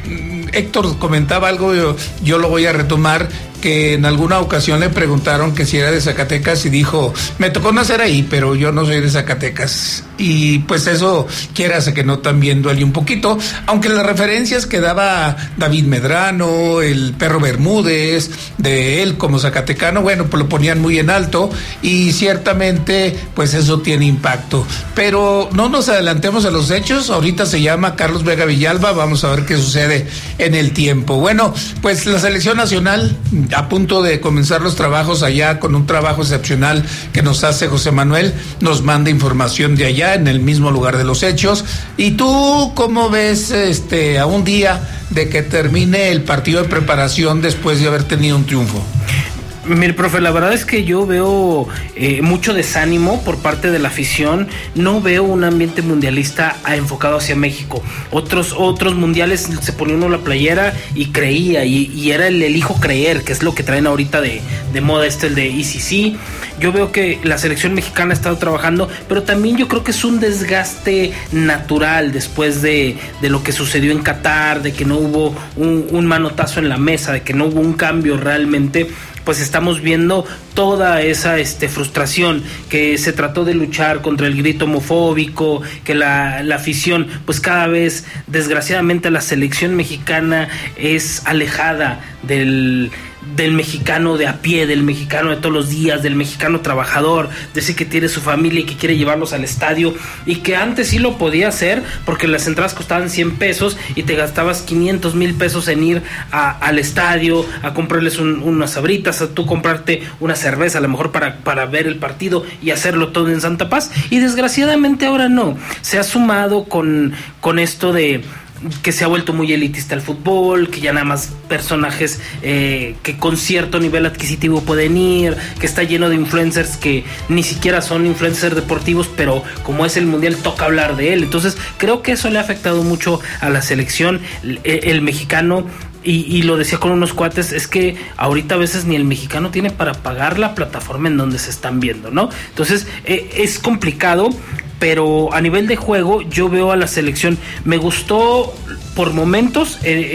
Héctor comentaba algo, yo lo voy a retomar, que en alguna ocasión le preguntaron que si era de Zacatecas y dijo, me tocó nacer ahí, pero yo no soy de Zacatecas. Y pues eso, quiérase que no, también duele un poquito, aunque las referencias que daba David Medrano, el Perro Bermúdez, de él como zacatecano, bueno, pues lo ponían muy en alto y ciertamente pues eso tiene impacto. Pero no nos adelantemos a los hechos, ahorita se llama Carlos Vega Villalba, vamos a ver qué sucede en el tiempo. Bueno, pues la selección nacional a punto de comenzar los trabajos allá, con un trabajo excepcional que nos hace José Manuel, nos manda información de allá, en el mismo lugar de los hechos. ¿Y tú cómo ves a un día de que termine el partido de preparación después de haber tenido un triunfo? Mire, profe, la verdad es que yo veo mucho desánimo por parte de la afición. No veo un ambiente mundialista enfocado hacia México. Otros mundiales se ponía uno la playera y creía, y era el elijo creer, que es lo que traen ahorita de moda, el de ICC. Yo veo que la selección mexicana ha estado trabajando, pero también yo creo que es un desgaste natural después de lo que sucedió en Qatar, de que no hubo un manotazo en la mesa, de que no hubo un cambio realmente. Pues estamos viendo toda esa frustración, que se trató de luchar contra el grito homofóbico, que la afición, pues cada vez, desgraciadamente, la selección mexicana es alejada del mexicano de a pie, del mexicano de todos los días, del mexicano trabajador, de ese que tiene su familia y que quiere llevarlos al estadio, y que antes sí lo podía hacer porque las entradas costaban 100 pesos y te gastabas 500,000 pesos en ir al estadio, a comprarles unas sabritas, a tú comprarte una cerveza a lo mejor para ver el partido y hacerlo todo en Santa Paz. Y desgraciadamente ahora no, se ha sumado con esto de que se ha vuelto muy elitista el fútbol, que ya nada más personajes que con cierto nivel adquisitivo pueden ir, que está lleno de influencers que ni siquiera son influencers deportivos, pero como es el mundial toca hablar de él. Entonces creo que eso le ha afectado mucho a la selección, el mexicano. Y lo decía con unos cuates, es que ahorita a veces ni el mexicano tiene para pagar la plataforma en donde se están viendo, ¿no? Entonces es complicado, pero a nivel de juego yo veo a la selección, me gustó por momentos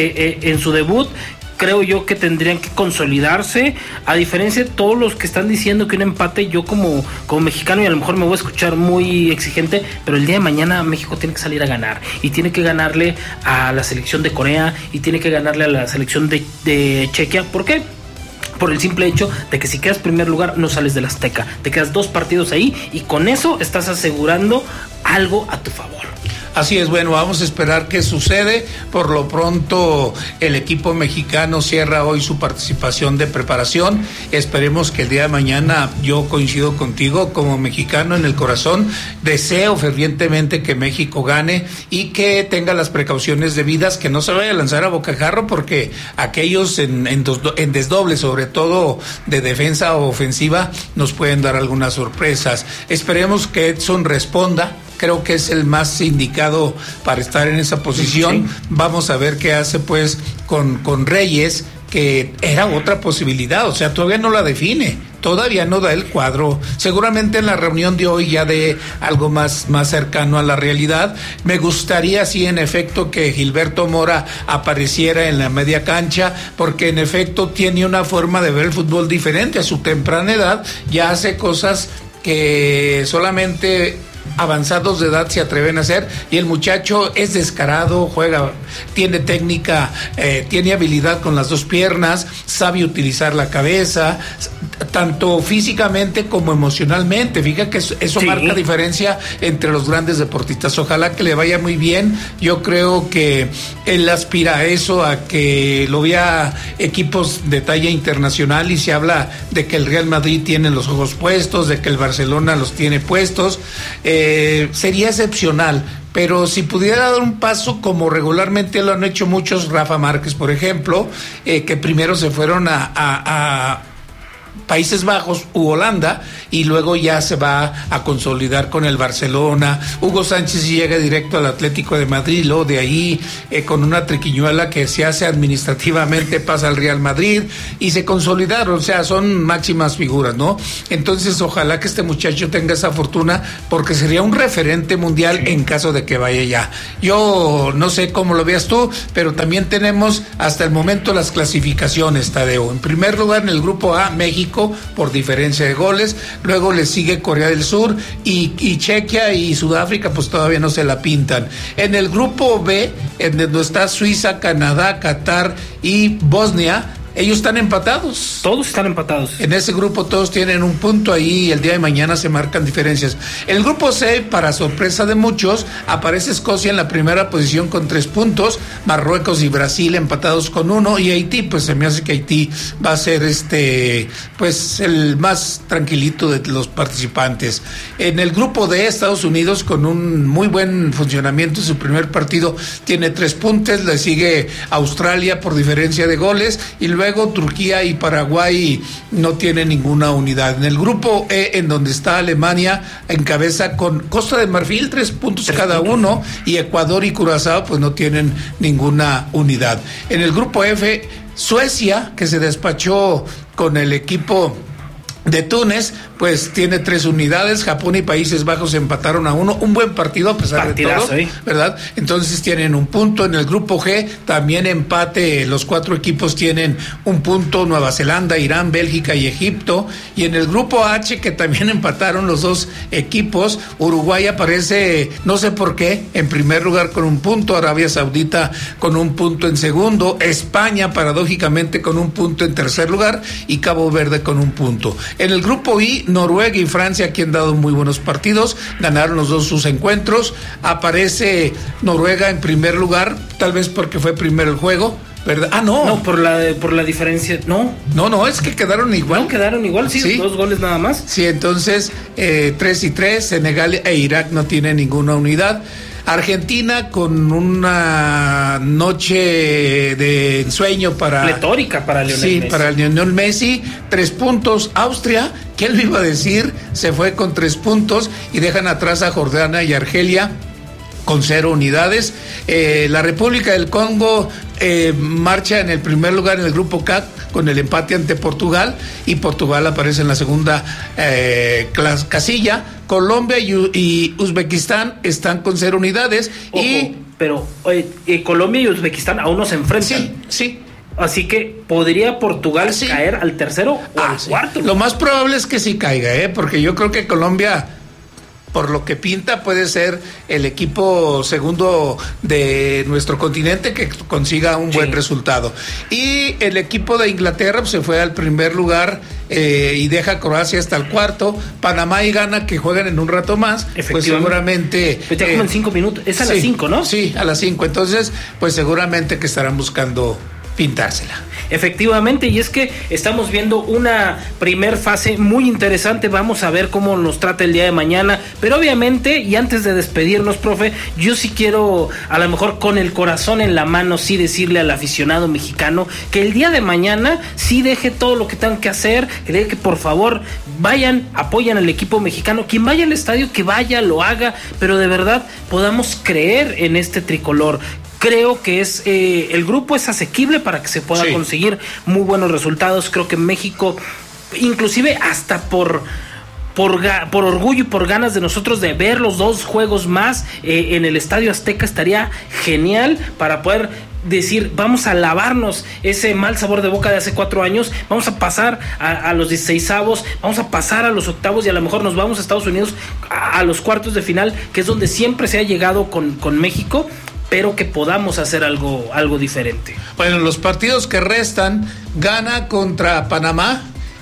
en su debut. Creo yo que tendrían que consolidarse, a diferencia de todos los que están diciendo que un empate. Yo como mexicano, y a lo mejor me voy a escuchar muy exigente, pero el día de mañana México tiene que salir a ganar, y tiene que ganarle a la selección de Corea, y tiene que ganarle a la selección de Chequia. ¿Por qué? Por el simple hecho de que si quedas primer lugar no sales del Azteca, te quedas 2 partidos ahí y con eso estás asegurando algo a tu favor. Así es, bueno, vamos a esperar qué sucede. Por lo pronto, el equipo mexicano cierra hoy su participación de preparación. Esperemos que el día de mañana, yo coincido contigo, como mexicano en el corazón, deseo fervientemente que México gane y que tenga las precauciones debidas, que no se vaya a lanzar a bocajarro, porque aquellos en desdoble, sobre todo de defensa o ofensiva, nos pueden dar algunas sorpresas. Esperemos que Edson responda. Creo que es el más indicado para estar en esa posición. Sí. Vamos a ver qué hace pues con Reyes, que era otra posibilidad, o sea, todavía no la define, todavía no da el cuadro. Seguramente en la reunión de hoy ya de algo más cercano a la realidad. Me gustaría, sí, en efecto, que Gilberto Mora apareciera en la media cancha, porque en efecto tiene una forma de ver el fútbol diferente. A su temprana edad ya hace cosas que solamente avanzados de edad se atreven a hacer, y el muchacho es descarado, juega, tiene técnica, tiene habilidad con las 2 piernas, sabe utilizar la cabeza, tanto físicamente como emocionalmente. Fíjate que eso sí marca diferencia entre los grandes deportistas. Ojalá que le vaya muy bien. Yo creo que él aspira a eso, a que lo vea equipos de talla internacional, y se habla de que el Real Madrid tiene los ojos puestos, de que el Barcelona los tiene puestos. Sería excepcional, pero si pudiera dar un paso como regularmente lo han hecho muchos, Rafa Márquez, por ejemplo, que primero se fueron a Países Bajos u Holanda, y luego ya se va a consolidar con el Barcelona. Hugo Sánchez llega directo al Atlético de Madrid, luego de ahí con una triquiñuela que se hace administrativamente pasa al Real Madrid y se consolidaron, o sea, son máximas figuras, ¿no? Entonces ojalá que este muchacho tenga esa fortuna, porque sería un referente mundial en caso de que vaya ya. Yo no sé cómo lo veas tú, pero también tenemos hasta el momento las clasificaciones, Tadeo. En primer lugar, en el grupo A, México, por diferencia de goles, luego le sigue Corea del Sur y Chequia y Sudáfrica pues todavía no se la pintan. En el grupo B, en donde está Suiza, Canadá, Qatar y Bosnia, ellos están empatados. Todos están empatados. En ese grupo todos tienen un punto ahí y el día de mañana se marcan diferencias. En el grupo C, para sorpresa de muchos, aparece Escocia en la primera posición con 3 puntos, Marruecos y Brasil empatados con 1, y Haití, pues se me hace que Haití va a ser pues el más tranquilito de los participantes. En el grupo D, Estados Unidos con un muy buen funcionamiento en su primer partido tiene 3 puntos, le sigue Australia por diferencia de goles, y luego Turquía y Paraguay no tienen ninguna unidad. En el grupo E, en donde está Alemania, encabeza con Costa de Marfil 3 puntos cada uno, y Ecuador y Curazao pues no tienen ninguna unidad. En el grupo F, Suecia, que se despachó con el equipo de Túnez, pues tiene 3 unidades. Japón y Países Bajos empataron a 1, un buen partido a pesar Partidazo, de todo, ¿verdad? Entonces tienen un punto. En el grupo G también empate, los 4 equipos tienen un punto, Nueva Zelanda, Irán, Bélgica y Egipto. Y en el grupo H, que también empataron los 2 equipos, Uruguay aparece, no sé por qué, en primer lugar con un punto, Arabia Saudita con un punto en segundo, España paradójicamente con un punto en tercer lugar y Cabo Verde con un punto. En el grupo I, Noruega y Francia, aquí han dado muy buenos partidos, ganaron los 2 sus encuentros. Aparece Noruega en primer lugar, tal vez porque fue primero el juego, ¿verdad? Ah, no. No, por la diferencia, no. No, es que quedaron igual. No, quedaron igual, sí, 2 goles nada más. Sí, entonces 3-3, Senegal e Irak no tienen ninguna unidad. Argentina con una noche de ensueño pletórica para Lionel Messi. Sí, para Lionel Messi, 3 puntos. Austria, ¿quién lo iba a decir? Se fue con 3 puntos y dejan atrás a Jordania y Argelia con 0 unidades. La República del Congo marcha en el primer lugar en el grupo K con el empate ante Portugal, y Portugal aparece en la segunda casilla. Colombia y Uzbekistán están con 0 unidades. Ojo, pero Colombia y Uzbekistán aún no se enfrentan. Sí. Así que podría Portugal caer al tercero o al cuarto. Lo más probable es que sí caiga, porque yo creo que Colombia, por lo que pinta, puede ser el equipo segundo de nuestro continente que consiga un buen resultado. Y el equipo de Inglaterra pues, se fue al primer lugar y deja a Croacia hasta el cuarto. Panamá y Ghana, que juegan en un rato más, pues seguramente... Pues ya como en 5 minutos, es a las 5, ¿no? Sí, a las 5, entonces pues seguramente que estarán buscando pintársela. Efectivamente, y es que estamos viendo una primer fase muy interesante. Vamos a ver cómo nos trata el día de mañana, pero obviamente, y antes de despedirnos, profe, yo sí quiero, a lo mejor con el corazón en la mano, sí decirle al aficionado mexicano que el día de mañana sí deje todo lo que tengan que hacer, que por favor vayan, apoyan al equipo mexicano, quien vaya al estadio que vaya, lo haga, pero de verdad podamos creer en este tricolor. Creo que el grupo es asequible para que se pueda conseguir muy buenos resultados. Creo que México, inclusive hasta por orgullo y por ganas de nosotros de ver los 2 juegos más en el Estadio Azteca, estaría genial para poder decir, vamos a lavarnos ese mal sabor de boca de hace 4 años, vamos a pasar a los 16avos, vamos a pasar a los octavos y a lo mejor nos vamos a Estados Unidos a los cuartos de final, que es donde siempre se ha llegado con México, pero que podamos hacer algo diferente. Bueno, los partidos que restan, Ghana contra Panamá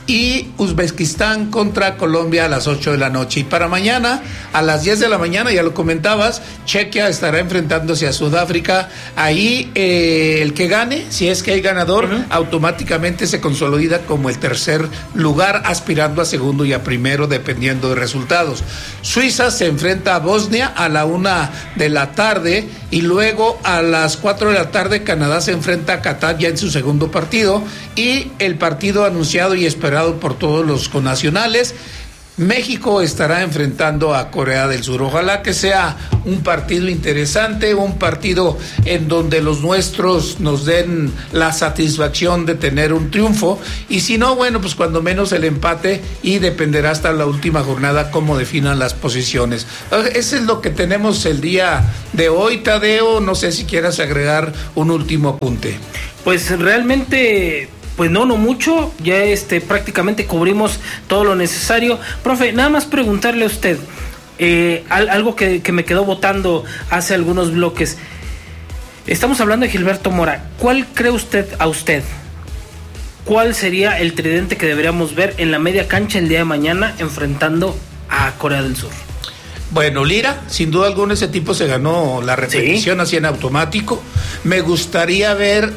y Uzbekistán contra Colombia a las 8 de la noche. Y para mañana, a las 10 de la mañana, ya lo comentabas, Chequia estará enfrentándose a Sudáfrica. Ahí el que gane, si es que hay ganador, automáticamente se consolida como el tercer lugar, aspirando a segundo y a primero, dependiendo de resultados. Suiza se enfrenta a Bosnia a la 1 de la tarde y luego a las 4 de la tarde Canadá se enfrenta a Qatar ya en su segundo partido, y el partido anunciado y esperado esperado por todos los connacionales. México estará enfrentando a Corea del Sur. Ojalá que sea un partido interesante, un partido en donde los nuestros nos den la satisfacción de tener un triunfo, y si no, bueno, pues cuando menos el empate, y dependerá hasta la última jornada cómo definan las posiciones. Eso es lo que tenemos el día de hoy, Tadeo. No sé si quieras agregar un último apunte. Pues realmente... Pues no mucho, ya prácticamente cubrimos todo lo necesario. Profe, nada más preguntarle a usted, algo que me quedó botando hace algunos bloques. Estamos hablando de Gilberto Mora. ¿Cuál cree usted, cuál sería el tridente que deberíamos ver en la media cancha el día de mañana enfrentando a Corea del Sur? Bueno, Lira, sin duda alguna ese tipo se ganó la repetición, así en automático. Me gustaría ver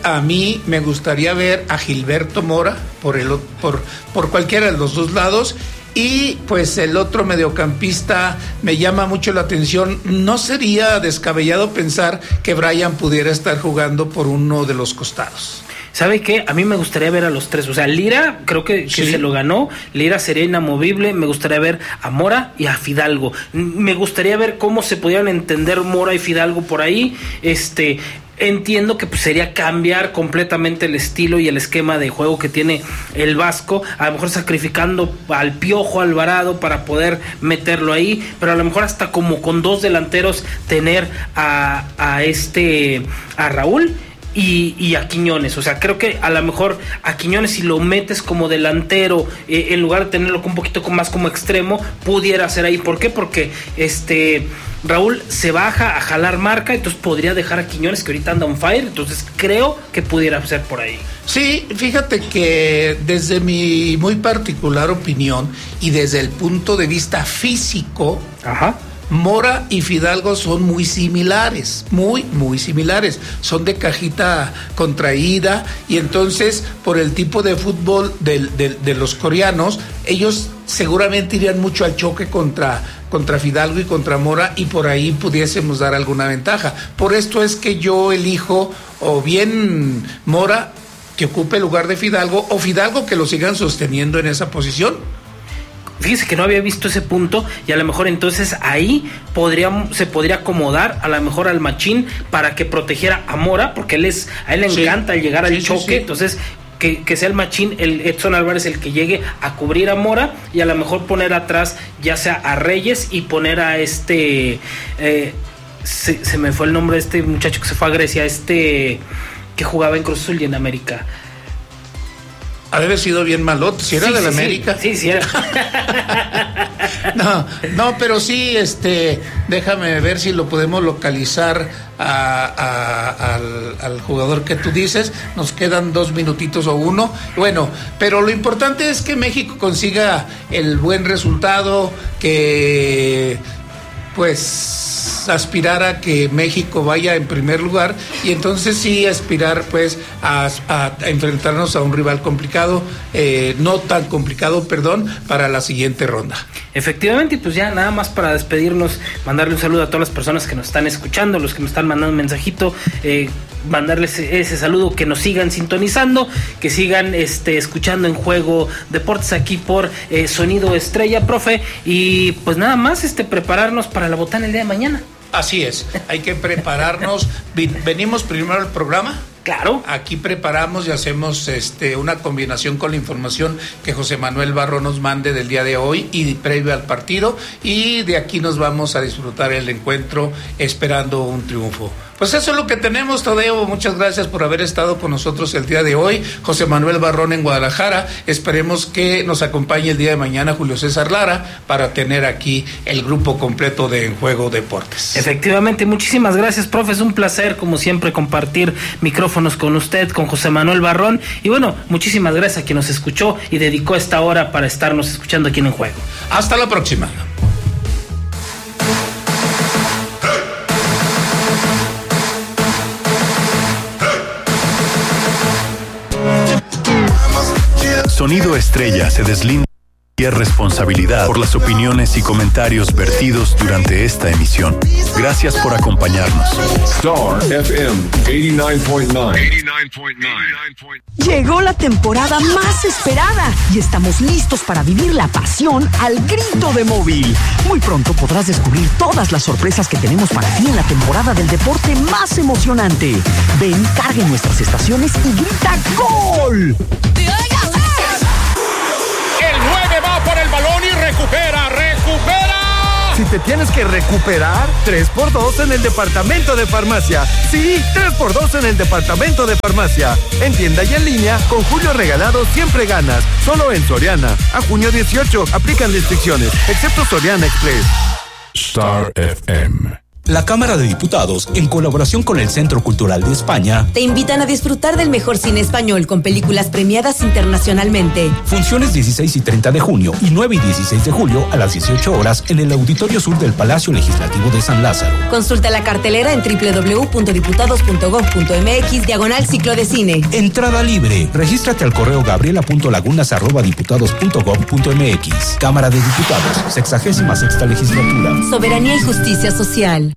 a Gilberto Mora por cualquiera de los dos lados. Y pues el otro mediocampista me llama mucho la atención. No sería descabellado pensar que Brian pudiera estar jugando por uno de los costados. ¿Sabe qué? A mí me gustaría ver a los tres. O sea, Lira creo que sí, se lo ganó. Lira sería inamovible. Me gustaría ver a Mora y a Fidalgo. Me gustaría ver cómo se podían entender Mora y Fidalgo por ahí. Entiendo que pues sería cambiar completamente el estilo y el esquema de juego que tiene el Vasco, a lo mejor sacrificando al Piojo Alvarado para poder meterlo ahí, pero a lo mejor hasta como con dos delanteros tener a Raúl y a Quiñones. O sea, creo que a lo mejor a Quiñones, si lo metes como delantero, en lugar de tenerlo un poquito más como extremo, pudiera ser ahí. ¿Por qué? Porque Raúl se baja a jalar marca, entonces podría dejar a Quiñones, que ahorita anda on fire. Entonces creo que pudiera ser por ahí. Sí, fíjate que desde mi muy particular opinión y desde el punto de vista físico, Mora y Fidalgo son muy similares, muy similares. Son de cajita contraída, y entonces por el tipo de fútbol de los coreanos, ellos seguramente irían mucho al choque contra Fidalgo y contra Mora, y por ahí pudiésemos dar alguna ventaja. Por esto es que yo elijo o bien Mora, que ocupe el lugar de Fidalgo, o Fidalgo, que lo sigan sosteniendo en esa posición. Fíjese que no había visto ese punto, y a lo mejor entonces ahí se podría acomodar a lo mejor al Machín para que protegiera a Mora, porque a él le encanta llegar al choque. Entonces que sea el Machín, el Edson Álvarez, el que llegue a cubrir a Mora, y a lo mejor poner atrás ya sea a Reyes y poner a se me fue el nombre de este muchacho que se fue a Grecia, que jugaba en Cruz Azul y en América. Ha de haber sido bien malote, si era del América. Sí era. No, pero sí, déjame ver si lo podemos localizar al jugador que tú dices. Nos quedan 2 minutitos o 1. Bueno, pero lo importante es que México consiga el buen resultado, que pues aspirar a que México vaya en primer lugar, y entonces sí aspirar pues a enfrentarnos a un rival complicado, no tan complicado, para la siguiente ronda. Efectivamente, y pues ya nada más para despedirnos, mandarle un saludo a todas las personas que nos están escuchando, los que nos están mandando un mensajito, mandarles ese saludo, que nos sigan sintonizando, que sigan escuchando En Juego Deportes aquí por Sonido Estrella, profe, y pues nada más prepararnos para la botana el día de mañana. Así es, hay que prepararnos. Venimos primero al programa. Claro. Aquí preparamos y hacemos una combinación con la información que José Manuel Barro nos mande del día de hoy y previo al partido, y de aquí nos vamos a disfrutar el encuentro esperando un triunfo. Pues eso es lo que tenemos, Tadeo. Muchas gracias por haber estado con nosotros el día de hoy. José Manuel Barrón en Guadalajara. Esperemos que nos acompañe el día de mañana Julio César Lara para tener aquí el grupo completo de En Juego Deportes. Efectivamente, muchísimas gracias, profe. Es un placer, como siempre, compartir micrófonos con usted, con José Manuel Barrón. Y bueno, muchísimas gracias a quien nos escuchó y dedicó esta hora para estarnos escuchando aquí en Juego. Hasta la próxima. Sonido Estrella se deslinda y responsabilidad por las opiniones y comentarios vertidos durante esta emisión. Gracias por acompañarnos. Star FM 89.9. Llegó la temporada más esperada y estamos listos para vivir la pasión al grito de móvil. Muy pronto podrás descubrir todas las sorpresas que tenemos para ti en la temporada del deporte más emocionante. Ven, cargue nuestras estaciones y grita ¡Gol! El 9 va por el balón y recupera. Si te tienes que recuperar, 3x2 en el departamento de farmacia. Sí, 3x2 en el departamento de farmacia. En tienda y en línea, con Julio Regalado siempre ganas. Solo en Soriana. A junio 18, aplican restricciones, excepto Soriana Express. Star FM. La Cámara de Diputados, en colaboración con el Centro Cultural de España, te invitan a disfrutar del mejor cine español con películas premiadas internacionalmente. Funciones 16 y 30 de junio y 9 y 16 de julio a las 18 horas en el Auditorio Sur del Palacio Legislativo de San Lázaro. Consulta la cartelera en www.diputados.gov.mx/ciclo de cine. Entrada libre. Regístrate al correo gabriela.lagunas@diputados.gov.mx. Cámara de Diputados, 66ª legislatura. Soberanía y justicia social.